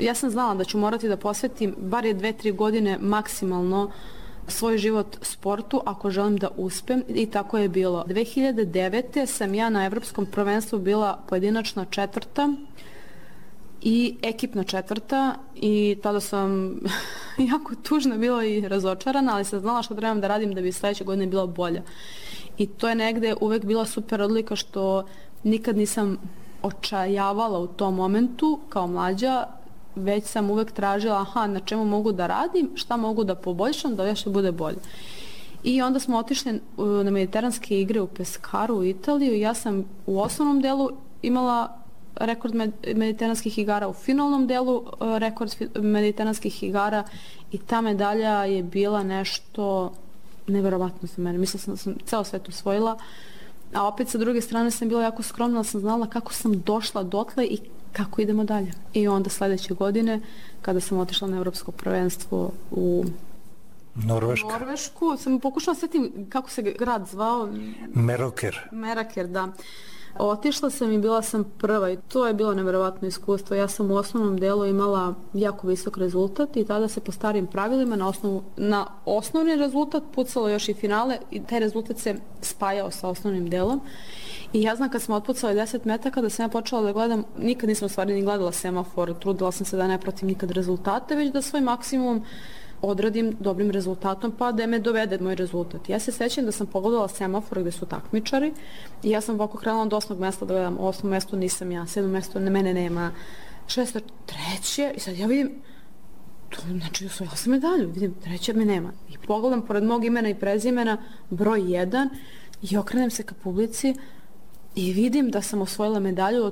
Ja sam znala da ću morati da posvetim bar 2-3 godine maksimalno svoj život sportu ako želim da uspem i tako je bilo. 2009. sam ja na Evropskom prvenstvu bila pojedinačna četvrta i ekipna četvrta i tada sam jako tužna bila i razočarana, ali sam znala što trebam da radim da bi sledeće godine bila bolja. I to je negde uvek bila super odlika što nikad nisam očajavala u tom momentu kao mlađa, već sam uvek tražila na čemu mogu da radim, šta mogu da poboljšam, da još bude bolje. I onda smo otišli na mediteranske igre u Peskaru u Italiju i ja sam u osnovnom delu imala rekord mediteranskih igara, u finalnom delu rekord mediteranskih igara i ta medalja je bila nešto neverovatno za mene. Mislila sam ceo svet usvojila, a opet sa druge strane sam bila jako skromna, ali sam znala kako sam došla dotle i kako idemo dalje. I onda sledeće godine, kada sam otišla na Evropsko prvenstvo u Norvešku, sam pokušala setim kako se grad zvao. Meråker, da. Otišla sam i bila sam prva i to je bilo neverovatno iskustvo. Ja sam u osnovnom delu imala jako visok rezultat i tada se po starim pravilima na osnovni rezultat pucalo još i finale i taj rezultat se spajao sa osnovnim delom. I ja znam kad smo otpucali 10 metaka da sam ja počela da gledam, nikad nisam u stvari ni gledala semafor, trudila sam se da ne pratim nikad rezultate, već da svoj maksimum odradim dobrim rezultatom pa da me dovede moj rezultat. Ja se sećam da sam pogledala semafor gde su takmičari i ja sam ovako krenula od 8. mesta da gledam, 8. mesto nisam ja, 7. mesto mene nema, 6. treće i sad ja vidim, znači osvojila sam medalju, vidim treće me nema i pogledam pored mog imena i prezimena broj 1 i okrenem se ka publici i vidim da sam osvojila medalju